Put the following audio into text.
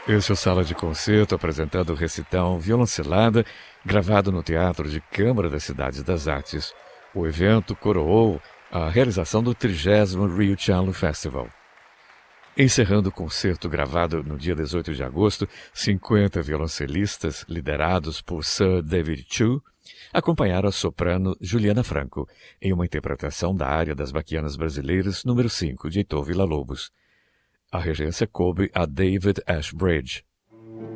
Este é o Sala de Concerto, apresentando o recital Violoncelada, gravado no Teatro de Câmara das Cidades das Artes. O evento coroou a realização do 30º Rio Cello Festival. Encerrando o concerto gravado no dia 18 de agosto, 50 violoncelistas, liderados por Sir David Chu, acompanharam a soprano Juliana Franco, em uma interpretação da área das Baquianas Brasileiras, número 5, de Heitor Villa-Lobos. A regência coube a David Ashbridge.